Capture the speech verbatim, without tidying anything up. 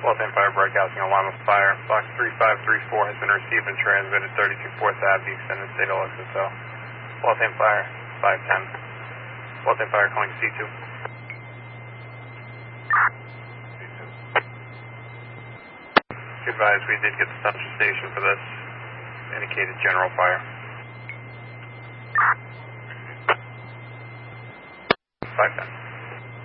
Waltham Fire broadcasting alarm of fire. Box three five three four has been received and transmitted thirty-two fourth Avenue, extended state of L S O. Waltham Fire, five ten. Waltham Fire calling C two. Be advised, we did get the central station for this. Indicated general fire. five ten.